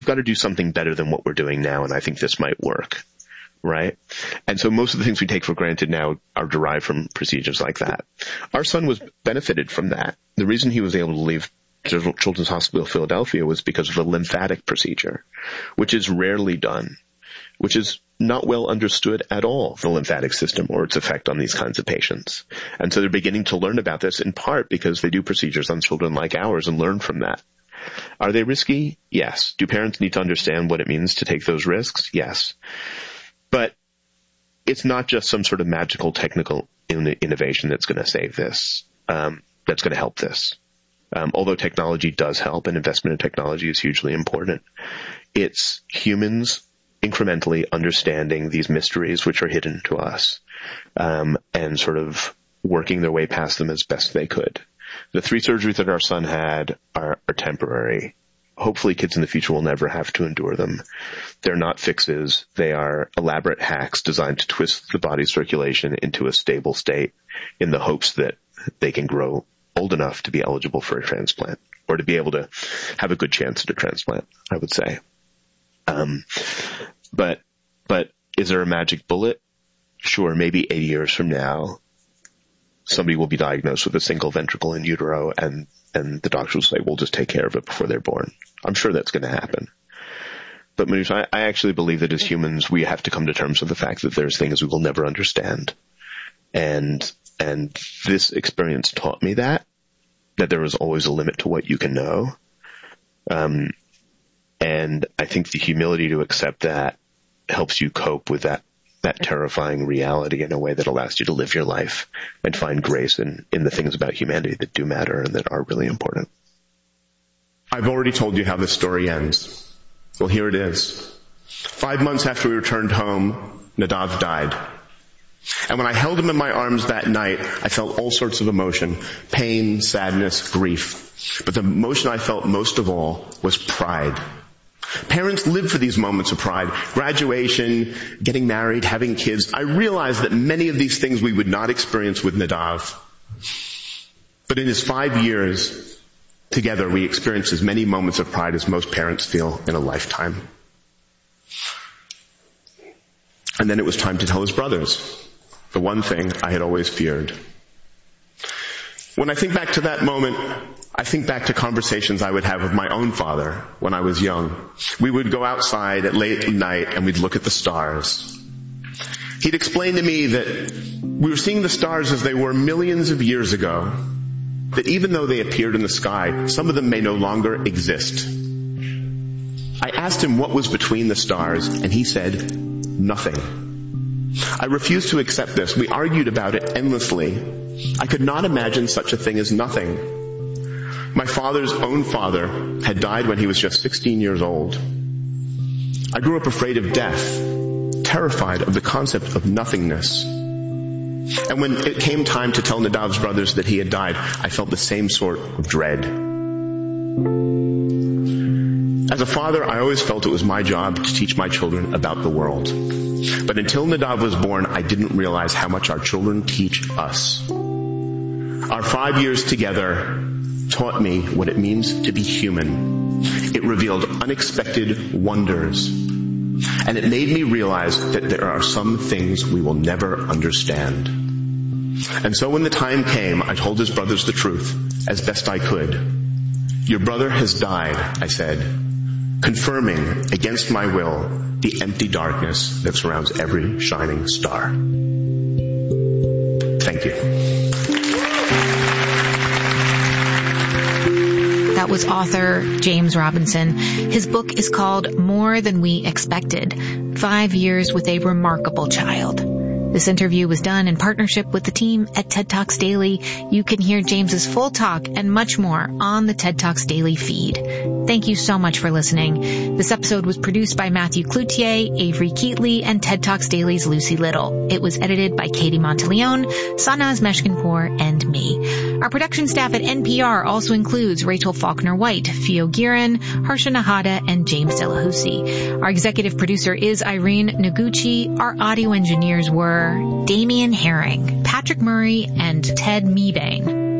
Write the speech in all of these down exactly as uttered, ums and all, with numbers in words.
got to do something better than what we're doing now, and I think this might work, right? And so most of the things we take for granted now are derived from procedures like that. Our son was benefited from that. The reason he was able to leave Children's Hospital of Philadelphia was because of a lymphatic procedure, which is rarely done, which is not well understood at all, the lymphatic system or its effect on these kinds of patients. And so they're beginning to learn about this in part because they do procedures on children like ours and learn from that. Are they risky? Yes. Do parents need to understand what it means to take those risks? Yes. But it's not just some sort of magical technical in- innovation that's going to save this, um, that's going to help this. Um, although technology does help and investment in technology is hugely important, it's humans incrementally understanding these mysteries which are hidden to us, um, and sort of working their way past them as best they could. The three surgeries that our son had are, are temporary. Hopefully kids in the future will never have to endure them. They're not fixes. They are elaborate hacks designed to twist the body's circulation into a stable state in the hopes that they can grow old enough to be eligible for a transplant, or to be able to have a good chance at a transplant, I would say. Um, but, but is there a magic bullet? Sure, maybe eighty years from now, somebody will be diagnosed with a single ventricle in utero, and, and the doctor will say, we'll just take care of it before they're born. I'm sure that's going to happen. But Manoush, I, I actually believe that as humans, we have to come to terms with the fact that there's things we will never understand. And, and this experience taught me that, that there is always a limit to what you can know. Um, and I think the humility to accept that helps you cope with that, that terrifying reality in a way that allows you to live your life and find grace in, in the things about humanity that do matter and that are really important. I've already told you how this story ends. Well, here it is. Five months after we returned home, Nadav died. And when I held him in my arms that night, I felt all sorts of emotion, pain, sadness, grief. But the emotion I felt most of all was pride. Parents live for these moments of pride. Graduation, getting married, having kids. I realized that many of these things we would not experience with Nadav. But in his five years together, we experienced as many moments of pride as most parents feel in a lifetime. And then it was time to tell his brothers. The one thing I had always feared. When I think back to that moment, I think back to conversations I would have with my own father when I was young. We would go outside at late at night and we'd look at the stars. He'd explain to me that we were seeing the stars as they were millions of years ago, that even though they appeared in the sky, some of them may no longer exist. I asked him what was between the stars, and he said, nothing. I refused to accept this. We argued about it endlessly. I could not imagine such a thing as nothing. My father's own father had died when he was just sixteen years old. I grew up afraid of death, terrified of the concept of nothingness. And when it came time to tell Nadav's brothers that he had died, I felt the same sort of dread. As a father, I always felt it was my job to teach my children about the world. But until Nadav was born, I didn't realize how much our children teach us. Our five years together taught me what it means to be human. It revealed unexpected wonders. And it made me realize that there are some things we will never understand. And so when the time came, I told his brothers the truth, as best I could. Your brother has died, I said, confirming, against my will, the empty darkness that surrounds every shining star. Thank you. That was author James Robinson. His book is called More Than We Expected, Five Years with a Remarkable Child. This interview was done in partnership with the team at TED Talks Daily. You can hear James's full talk and much more on the TED Talks Daily feed. Thank you so much for listening. This episode was produced by Matthew Cloutier, Avery Keatley, and TED Talks Daily's Lucy Little. It was edited by Katie Monteleone, Sanaz Meshkinpour, and me. Our production staff at N P R also includes Rachel Faulkner-White, Fio Giran, Harsha Nahata, and James Delahousie. Our executive producer is Irene Noguchi. Our audio engineers were Damian Herring, Patrick Murray, and Ted Meebane.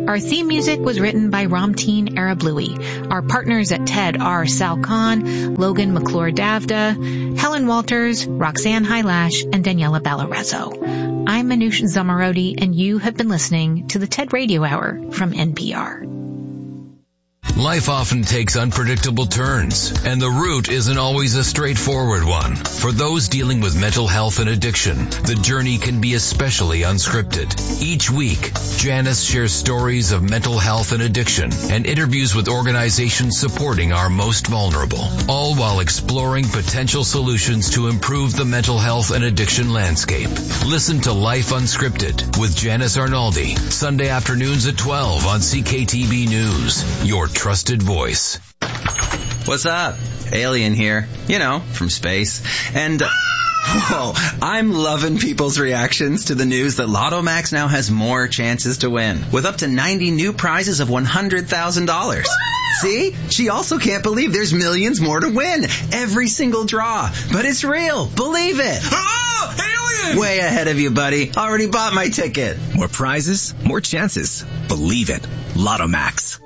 Our theme music was written by Ramteen Arablouei. Our partners at TED are Sal Khan, Logan McClure Davda, Helen Walters, Roxanne Hylash, and Daniela Ballarezo. I'm Manoush Zamarodi, and you have been listening to the TED Radio Hour from N P R. Life often takes unpredictable turns, and the route isn't always a straightforward one. For those dealing with mental health and addiction, the journey can be especially unscripted. Each week, Janice shares stories of mental health and addiction and interviews with organizations supporting our most vulnerable, all while exploring potential solutions to improve the mental health and addiction landscape. Listen to Life Unscripted with Janice Arnaldi, Sunday afternoons at twelve on C K T B News, your trusted voice. What's up? Alien here. You know, from space. And, uh, whoa, I'm loving people's reactions to the news that Lotto Max now has more chances to win, with up to ninety new prizes of one hundred thousand dollars. See? She also can't believe there's millions more to win. Every single draw. But it's real. Believe it. Oh, alien! Way ahead of you, buddy. Already bought my ticket. More prizes, more chances. Believe it. Lotto Max.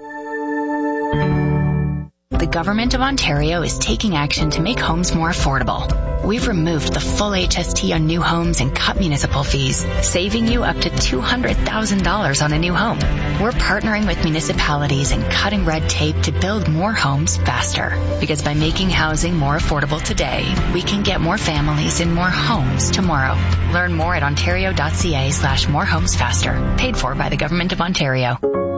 The Government of Ontario is taking action to make homes more affordable. We've removed the full H S T on new homes and cut municipal fees, saving you up to two hundred thousand dollars on a new home. We're partnering with municipalities and cutting red tape to build more homes faster. Because by making housing more affordable today, we can get more families in more homes tomorrow. Learn more at ontario.ca slash more homes faster. Paid for by the Government of Ontario.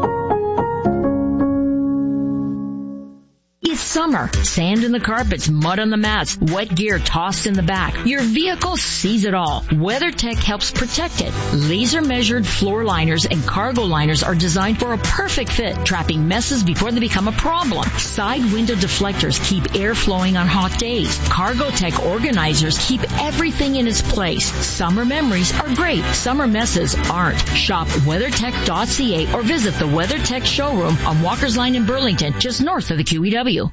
It's summer. Sand in the carpets, mud on the mats, wet gear tossed in the back. Your vehicle sees it all. WeatherTech helps protect it. Laser-measured floor liners and cargo liners are designed for a perfect fit, trapping messes before they become a problem. Side window deflectors keep air flowing on hot days. CargoTech organizers keep everything in its place. Summer memories are great. Summer messes aren't. Shop weathertech dot c a or visit the WeatherTech showroom on Walker's Line in Burlington, just north of the Q E W.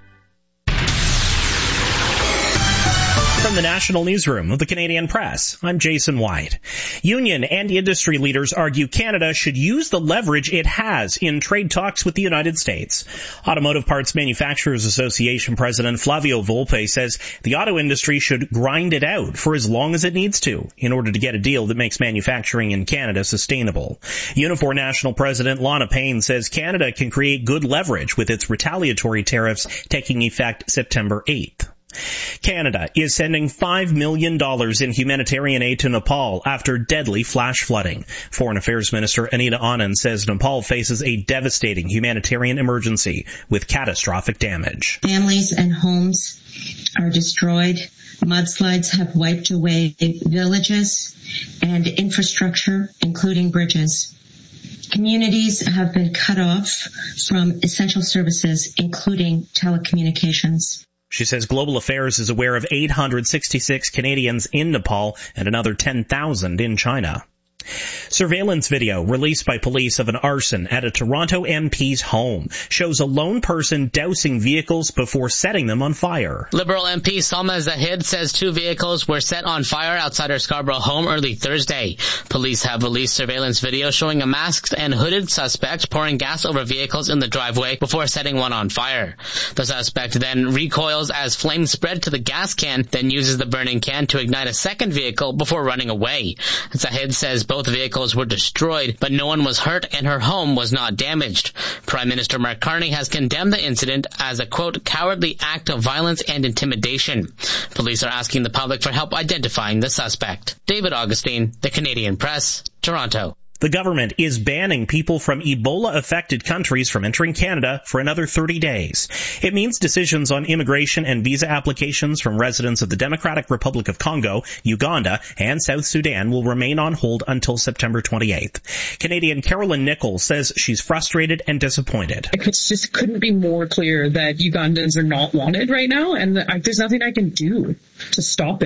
From the National Newsroom of the Canadian Press, I'm Jason White. Union and industry leaders argue Canada should use the leverage it has in trade talks with the United States. Automotive Parts Manufacturers Association President Flavio Volpe says the auto industry should grind it out for as long as it needs to in order to get a deal that makes manufacturing in Canada sustainable. Unifor National President Lana Payne says Canada can create good leverage with its retaliatory tariffs taking effect September eighth. Canada is sending five million dollars in humanitarian aid to Nepal after deadly flash flooding. Foreign Affairs Minister Anita Anand says Nepal faces a devastating humanitarian emergency with catastrophic damage. Families and homes are destroyed. Mudslides have wiped away villages and infrastructure, including bridges. Communities have been cut off from essential services, including telecommunications. She says Global Affairs is aware of eight hundred sixty-six Canadians in Nepal and another ten thousand in China. Surveillance video released by police of an arson at a Toronto M P's home shows a lone person dousing vehicles before setting them on fire. Liberal M P Salma Zahid says two vehicles were set on fire outside her Scarborough home early Thursday. Police have released surveillance video showing a masked and hooded suspect pouring gas over vehicles in the driveway before setting one on fire. The suspect then recoils as flames spread to the gas can, then uses the burning can to ignite a second vehicle before running away. Zahid says both vehicles were destroyed, but no one was hurt and her home was not damaged. Prime Minister Mark Carney has condemned the incident as a, quote, cowardly act of violence and intimidation. Police are asking the public for help identifying the suspect. David Augustine, The Canadian Press, Toronto. The government is banning people from Ebola-affected countries from entering Canada for another thirty days. It means decisions on immigration and visa applications from residents of the Democratic Republic of Congo, Uganda, and South Sudan will remain on hold until September twenty-eighth. Canadian Carolyn Nichols says she's frustrated and disappointed. It just couldn't be more clear that Ugandans are not wanted right now, and there's nothing I can do to stop it.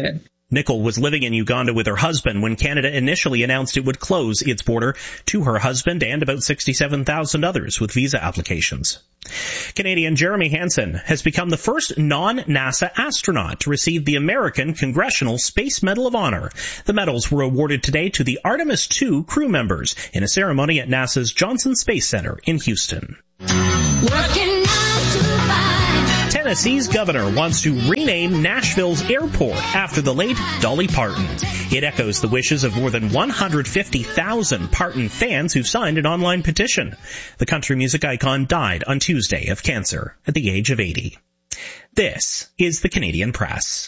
Nicole was living in Uganda with her husband when Canada initially announced it would close its border to her husband and about sixty-seven thousand others with visa applications. Canadian Jeremy Hansen has become the first non-NASA astronaut to receive the American Congressional Space Medal of Honor. The medals were awarded today to the Artemis two crew members in a ceremony at NASA's Johnson Space Center in Houston. Working nine to five. Tennessee's governor wants to rename Nashville's airport after the late Dolly Parton. It echoes the wishes of more than one hundred fifty thousand Parton fans who've signed an online petition. The country music icon died on Tuesday of cancer at the age of eighty. This is the Canadian Press.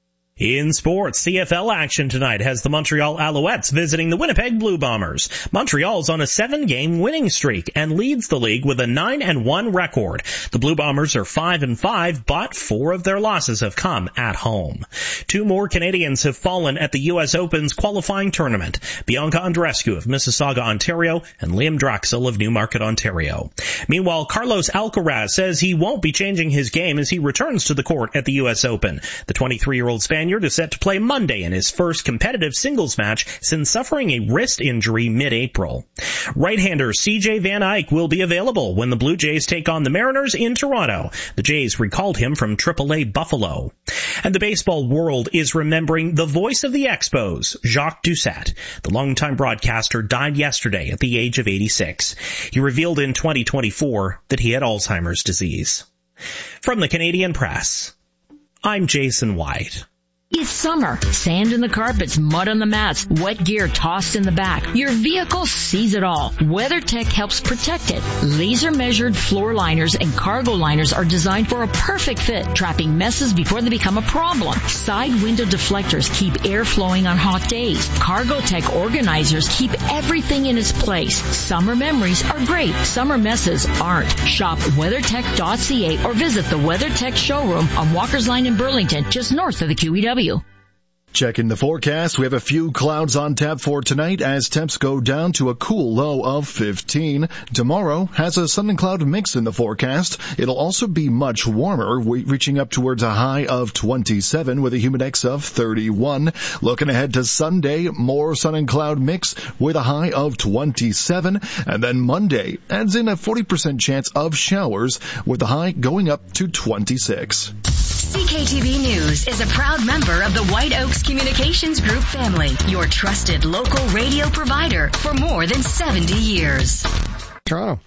In sports, C F L action tonight has the Montreal Alouettes visiting the Winnipeg Blue Bombers. Montreal's on a seven-game winning streak and leads the league with a nine and one record. The Blue Bombers are five and five, but four of their losses have come at home. Two more Canadians have fallen at the U S Open's qualifying tournament. Bianca Andreescu of Mississauga, Ontario, and Liam Draxel of Newmarket, Ontario. Meanwhile, Carlos Alcaraz says he won't be changing his game as he returns to the court at the U S Open. The twenty-three-year-old Spaniard is set to play Monday in his first competitive singles match since suffering a wrist injury mid-April. Right-hander C J Van Eyck will be available when the Blue Jays take on the Mariners in Toronto. The Jays recalled him from triple A Buffalo. And the baseball world is remembering the voice of the Expos, Jacques Doucette. The longtime broadcaster died yesterday at the age of eighty-six. He revealed in twenty twenty-four that he had Alzheimer's disease. From the Canadian Press, I'm Jason White. It's summer. Sand in the carpets, mud on the mats, wet gear tossed in the back. Your vehicle sees it all. WeatherTech helps protect it. Laser-measured floor liners and cargo liners are designed for a perfect fit, trapping messes before they become a problem. Side window deflectors keep air flowing on hot days. Cargotech organizers keep everything in its place. Summer memories are great. Summer messes aren't. Shop weathertech dot c a or visit the WeatherTech showroom on Walker's Line in Burlington, just north of the Q E W. Checking the forecast, we have a few clouds on tap for tonight as temps go down to a cool low of fifteen. Tomorrow has a sun and cloud mix in the forecast. It'll also be much warmer, reaching up towards a high of twenty-seven with a humidex of thirty-one. Looking ahead to Sunday, more sun and cloud mix with a high of twenty-seven. And then Monday adds in a forty percent chance of showers with the high going up to twenty-six. C K T V News is a proud member of the White Oaks Communications Group family, your trusted local radio provider for more than seventy years. Toronto.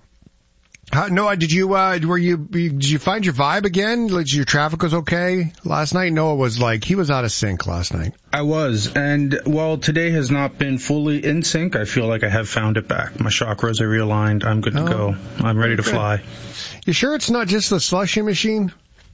How, Noah, did you, uh, were you, did you find your vibe again? Did your traffic was okay last night? Noah was like, he was out of sync last night. I was, and while today has not been fully in sync, I feel like I have found it back. My chakras are realigned. I'm good to oh, go. I'm ready to good. fly. You sure it's not just the slushy machine?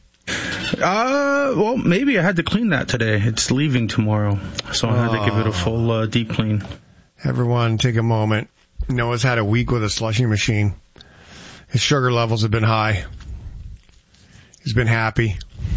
Uh, well, maybe I had to clean that today. It's leaving tomorrow, so I had to give it a full uh, deep clean. Everyone, take a moment. Noah's had a week with a slushy machine. His sugar levels have been high. He's been happy.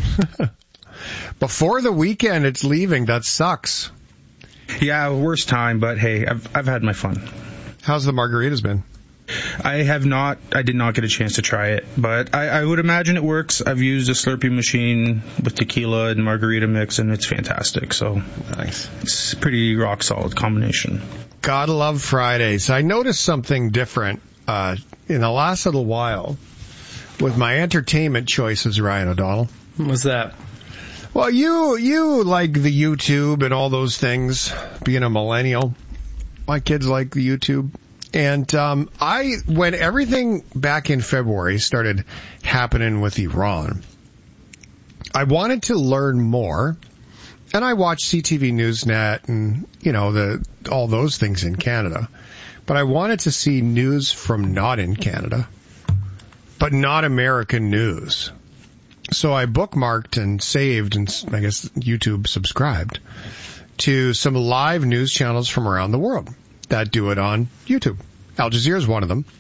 Before the weekend, it's leaving. That sucks. Yeah, worst time, but hey, I've I've had my fun. How's the margaritas been? I have not, I did not get a chance to try it, but I, I would imagine it works. I've used a Slurpee machine with tequila and margarita mix, and it's fantastic. So nice. It's a pretty rock solid combination. Gotta love Fridays. I noticed something different uh, in the last little while with my entertainment choices, Ryan O'Donnell. What's that? Well, you you like the YouTube and all those things, being a millennial. My kids like the YouTube. And um, I, when everything back in February started happening with Iran, I wanted to learn more. And I watched C T V Newsnet and, you know, the all those things in Canada. But I wanted to see news from not in Canada, but not American news. So I bookmarked and saved, and I guess YouTube subscribed to some live news channels from around the world that do it on YouTube. Al Jazeera is one of them.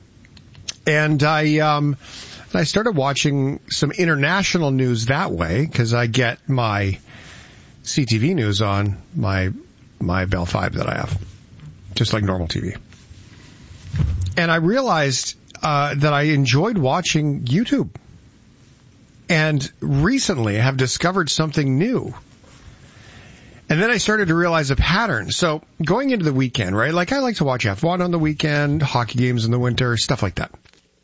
And I, um, I started watching some international news that way because I get my C T V news on my, my Bell five that I have, just like normal T V. And I realized, uh, that I enjoyed watching YouTube. And recently I have discovered something new. And then I started to realize a pattern. So going into the weekend, right? Like I like to watch F one on the weekend, hockey games in the winter, stuff like that.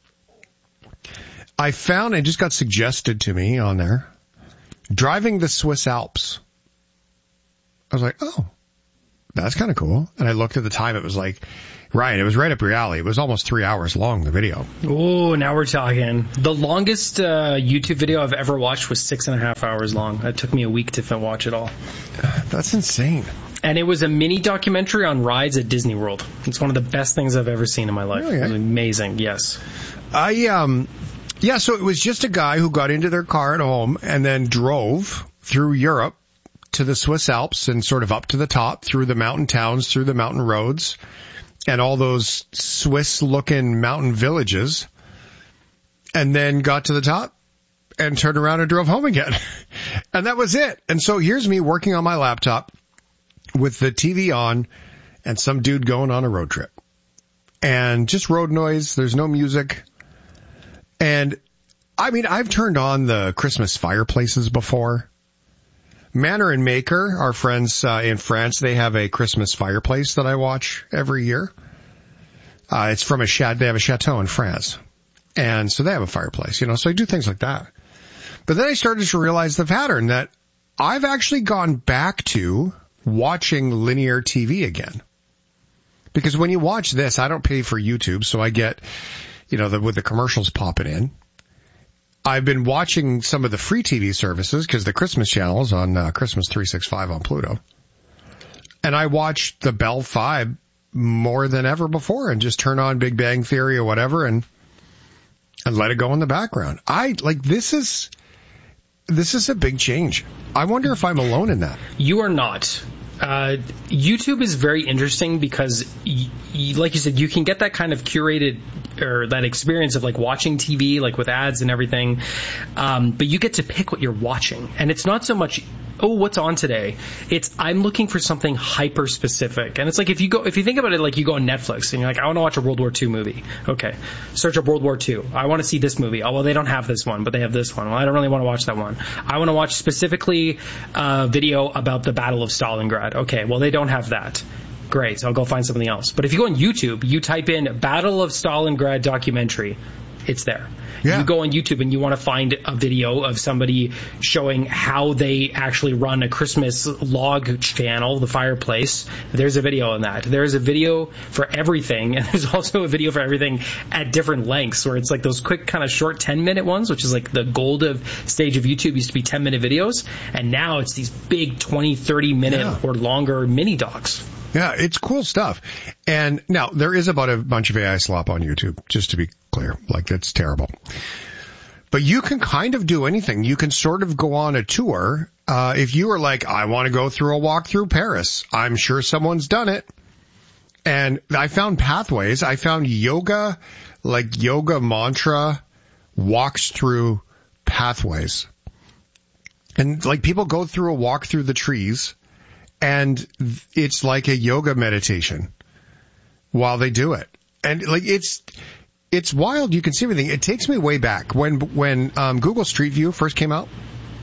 I found, it just got suggested to me on there, driving the Swiss Alps. I was like, oh, that's kind of cool. And I looked at the time. It was like, right, it was right up your alley. It was almost three hours long, the video. Oh, now we're talking. The longest uh, YouTube video I've ever watched was six and a half hours long. It took me a week to watch it all. That's insane. And it was a mini documentary on rides at Disney World. It's one of the best things I've ever seen in my life. Oh, yeah. It was amazing, yes. I, um, yeah, so it was just a guy who got into their car at home and then drove through Europe to the Swiss Alps and sort of up to the top through the mountain towns, through the mountain roads, and all those Swiss-looking mountain villages, and then got to the top and turned around and drove home again. And that was it. And so here's me working on my laptop with the T V on and some dude going on a road trip. And just road noise. There's no music. And, I mean, I've turned on the Christmas fireplaces before. Manor and Maker, our friends uh, in France, they have a Christmas fireplace that I watch every year. Uh, it's from a chateau. They have a chateau in France. And so they have a fireplace, you know, so I do things like that. But then I started to realize the pattern that I've actually gone back to watching linear T V again. Because when you watch this, I don't pay for YouTube, so I get, you know, the, with the commercials popping in. I've been watching some of the free T V services because the Christmas channels on uh, Christmas three sixty-five on Pluto. And I watch the Bell five more than ever before and just turn on Big Bang Theory or whatever and and let it go in the background. I like this is this is a big change. I wonder if I'm alone in that. You are not. Uh, YouTube is very interesting because, y- y- like you said, you can get that kind of curated or that experience of like watching T V, like with ads and everything. Um, but you get to pick what you're watching, and it's not so much, oh, what's on today? It's I'm looking for something hyper specific, and it's like if you go, if you think about it, like you go on Netflix and you're like, I want to watch a World War Two movie. Okay, search up World War Two. I want to see this movie. Oh, well, they don't have this one, but they have this one. Well, I don't really want to watch that one. I want to watch specifically a video about the Battle of Stalingrad. Okay, well, they don't have that. Great, so I'll go find something else. But if you go on YouTube, you type in Battle of Stalingrad documentary, it's there. Yeah. You go on YouTube and you want to find a video of somebody showing how they actually run a Christmas log channel, the fireplace. There's a video on that. There's a video for everything, and there's also a video for everything at different lengths, where it's like those quick kind of short ten-minute ones, which is like the gold of stage of YouTube used to be ten-minute videos, and now it's these big twenty, thirty-minute yeah. or longer mini docs. Yeah, it's cool stuff. And now there is about a bunch of A I slop on YouTube, just to be clear. Like, that's terrible. But you can kind of do anything. You can sort of go on a tour. Uh, if you are like, I want to go through a walk through Paris, I'm sure someone's done it. And I found pathways. I found yoga, like yoga mantra walks through pathways. And like people go through a walk through the trees, and it's like a yoga meditation while they do it. And like it's it's wild. You can see everything. It takes me way back when when um, Google Street View first came out,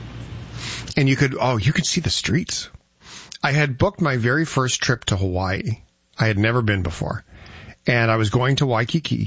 and you could oh you could see the streets. I had booked my very first trip to Hawaii. I had never been before, and I was going to Waikiki.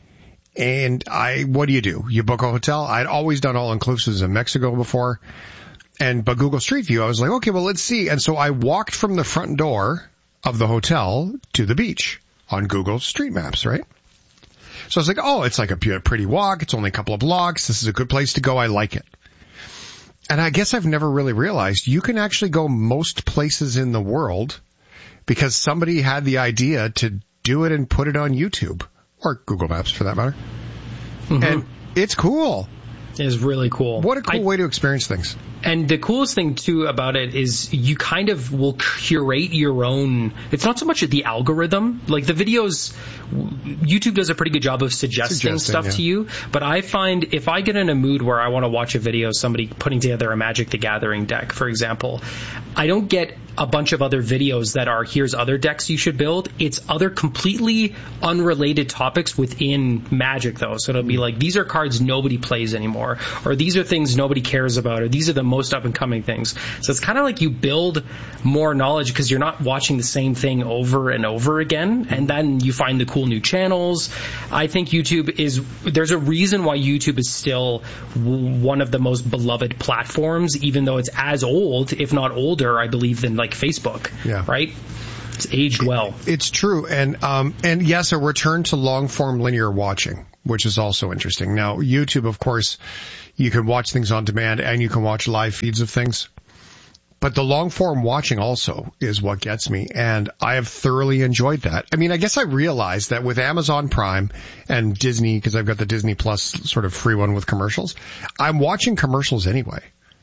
And I what do you do? You book a hotel. I'd always done all inclusives in Mexico before. And but Google Street View, I was like, okay, well, let's see. And so I walked from the front door of the hotel to the beach on Google Street Maps, right? So I was like, oh, it's like a pretty walk. It's only a couple of blocks. This is a good place to go. I like it. And I guess I've never really realized you can actually go most places in the world because somebody had the idea to do it and put it on YouTube or Google Maps for that matter. Mm-hmm. And it's cool. It is really cool. What a cool I, way to experience things. And the coolest thing, too, about it is you kind of will curate your own... It's not so much the algorithm. Like, the videos... YouTube does a pretty good job of suggesting, suggesting stuff yeah. to you. But I find if I get in a mood where I want to watch a video of somebody putting together a Magic the Gathering deck, for example, I don't get a bunch of other videos that are, here's other decks you should build. It's other completely unrelated topics within Magic, though. So it'll be like, these are cards nobody plays anymore. Or these are things nobody cares about. Or these are the most up and coming things. So it's kind of like you build more knowledge because you're not watching the same thing over and over again, and then you find the cool new channels. I think YouTube is, there's a reason why YouTube is still w- one of the most beloved platforms, even though it's as old, if not older, I believe, than like Facebook. Yeah. Right? It's aged well. It's true. And, um, and yes, a return to long form linear watching, which is also interesting. Now, YouTube, of course, you can watch things on demand and you can watch live feeds of things. But the long form watching also is what gets me. And I have thoroughly enjoyed that. I mean, I guess I realized that with Amazon Prime and Disney, because I've got the Disney Plus sort of free one with commercials, I'm watching commercials anyway.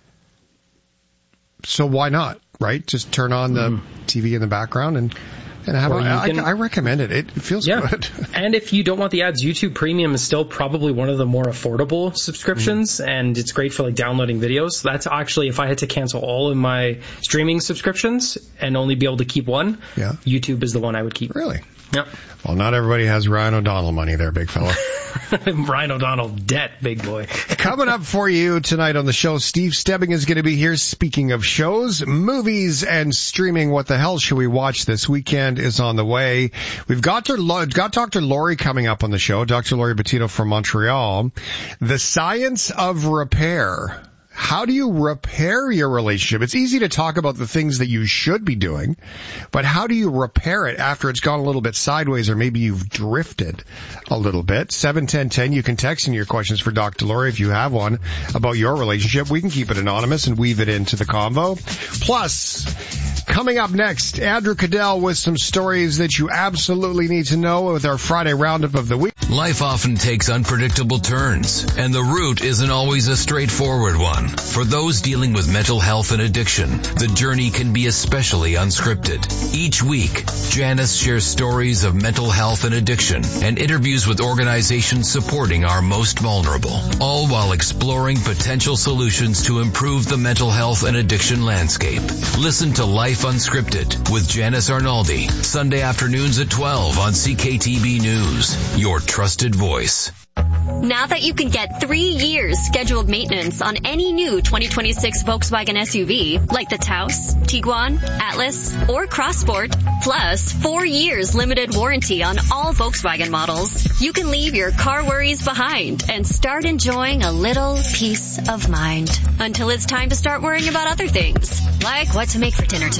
So why not, right? Just turn on the mm. T V in the background and, and have a, I, can, I recommend it. It feels yeah. good. And if you don't want the ads, YouTube Premium is still probably one of the more affordable subscriptions, mm. and it's great for like downloading videos. That's actually, if I had to cancel all of my streaming subscriptions and only be able to keep one, yeah. YouTube is the one I would keep. Really? Yep. Well, not everybody has Ryan O'Donnell money there, big fella. Ryan O'Donnell debt, big boy. Coming up for you tonight on the show, Steve Stebbing is going to be here. Speaking of shows, movies, and streaming, what the hell should we watch this weekend is on the way. We've got, to, got Doctor Lori coming up on the show, Doctor Lori Bettino from Montreal. The Science of Repair. How do you repair your relationship? It's easy to talk about the things that you should be doing, but how do you repair it after it's gone a little bit sideways, or maybe you've drifted a little bit? seven ten ten, you can text in your questions for Doctor Lori if you have one about your relationship. We can keep it anonymous and weave it into the convo. Plus, coming up next, Andrew Cadell with some stories that you absolutely need to know with our Friday roundup of the week. Life often takes unpredictable turns, and the route isn't always a straightforward one. For those dealing with mental health and addiction, the journey can be especially unscripted. Each week, Janice shares stories of mental health and addiction and interviews with organizations supporting our most vulnerable, all while exploring potential solutions to improve the mental health and addiction landscape. Listen to Life Unscripted with Janice Arnaldi, Sunday afternoons at twelve on C K T B News, your trusted voice. Now that you can get three years scheduled maintenance on any new twenty twenty-six Volkswagen S U V, like the Taos, Tiguan, Atlas, or Crossport, plus four years limited warranty on all Volkswagen models, you can leave your car worries behind and start enjoying a little peace of mind until it's time to start worrying about other things, like what to make for dinner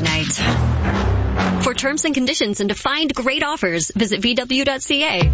tonight. For terms and conditions and to find great offers, visit V W dot C A.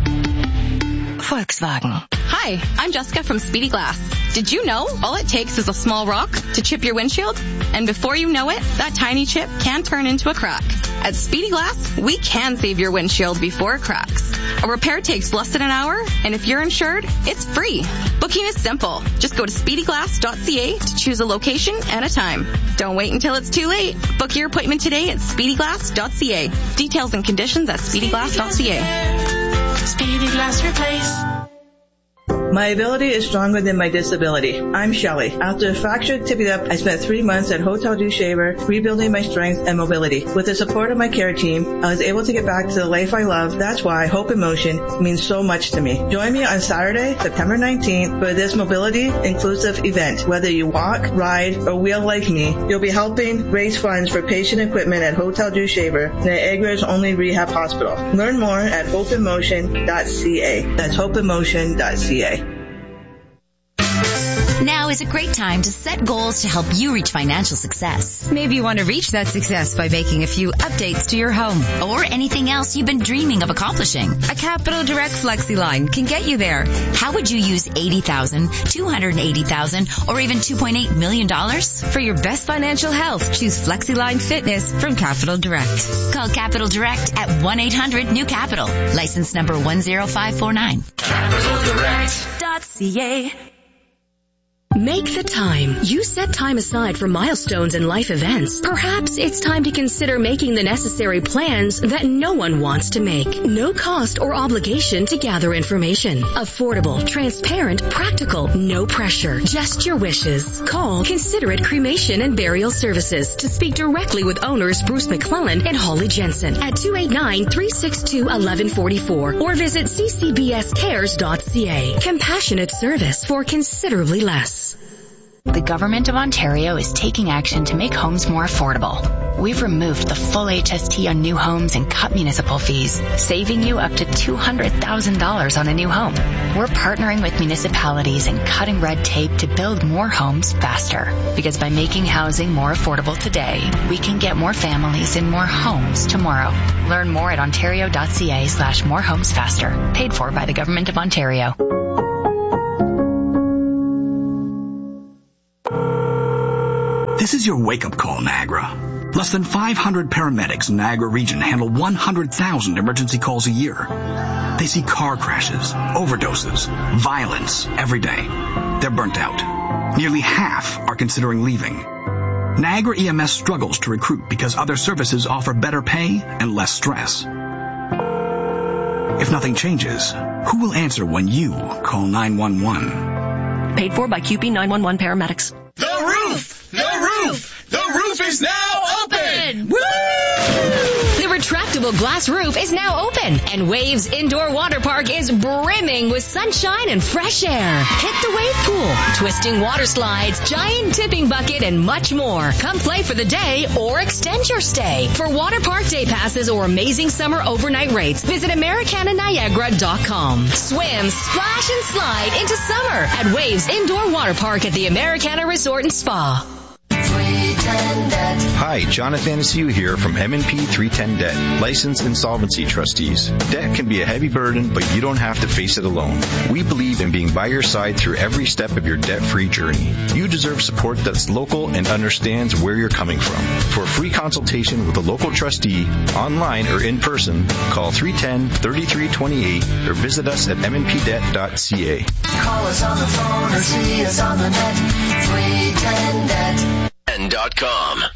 Volkswagen. Hi, I'm Jessica from Speedy Glass. Did you know all it takes is a small rock to chip your windshield? And before you know it, that tiny chip can turn into a crack. At Speedy Glass, we can save your windshield before it cracks. A repair takes less than an hour, and if you're insured, it's free. Booking is simple. Just go to speedy glass dot c a to choose a location and a time. Don't wait until it's too late. Book your appointment today at speedy glass dot c a. Details and conditions at speedy glass dot c a. Speedy Glass Replace. My ability is stronger than my disability. I'm Shelley. After a fractured tibia, I spent three months at Hotel du Shaver rebuilding my strength and mobility. With the support of my care team, I was able to get back to the life I love. That's why Hope in Motion means so much to me. Join me on Saturday, September nineteenth for this mobility inclusive event. Whether you walk, ride, or wheel like me, you'll be helping raise funds for patient equipment at Hotel du Shaver, Niagara's only rehab hospital. Learn more at hope in motion dot c a. That's hope in motion dot c a. Now is a great time to set goals to help you reach financial success. Maybe you want to reach that success by making a few updates to your home. Or anything else you've been dreaming of accomplishing. A Capital Direct Flexi line can get you there. How would you use eighty thousand dollars, two hundred eighty thousand dollars, or even two point eight million dollars? For your best financial health, choose Flexi Line Fitness from Capital Direct. Call Capital Direct at one eight hundred new capital. License number one zero five four nine. Capital Direct dot c a. Make the time. You set time aside for milestones and life events. Perhaps it's time to consider making the necessary plans that no one wants to make. No cost or obligation to gather information. Affordable, transparent, practical, no pressure. Just your wishes. Call Considerate Cremation and Burial Services to speak directly with owners Bruce McClellan and Holly Jensen at two eight nine, three six two, one one four four or visit c c b s cares dot c a. Compassionate service for considerably less. The Government of Ontario is taking action to make homes more affordable. We've removed the full H S T on new homes and cut municipal fees, saving you up to two hundred thousand dollars on a new home. We're partnering with municipalities and cutting red tape to build more homes faster. Because by making housing more affordable today, we can get more families in more homes tomorrow. Learn more at ontario.ca slash more homes faster. Paid for by the Government of Ontario. This is your wake-up call, Niagara. Less than five hundred paramedics in Niagara region handle one hundred thousand emergency calls a year. They see car crashes, overdoses, violence every day. They're burnt out. Nearly half are considering leaving. Niagara E M S struggles to recruit because other services offer better pay and less stress. If nothing changes, who will answer when you call nine one one? Paid for by Q P nine one one paramedics. The roof! The roof! The roof is now open! Woo! The retractable glass roof is now open, and Waves Indoor Water Park is brimming with sunshine and fresh air. Hit the wave pool, twisting water slides, giant tipping bucket, and much more. Come play for the day or extend your stay. For water park day passes or amazing summer overnight rates, visit Americana Niagara dot com. Swim, splash, and slide into summer at Waves Indoor Water Park at the Americana Resort and Spa. Hi, Jonathan Asiu here from M and P three ten Debt, licensed insolvency trustees. Debt can be a heavy burden, but you don't have to face it alone. We believe in being by your side through every step of your debt-free journey. You deserve support that's local and understands where you're coming from. For a free consultation with a local trustee, online or in person, call three one zero, three three two eight or visit us at m n p debt dot c a. Call us on the phone or see us on the net. three ten debt. Dot com.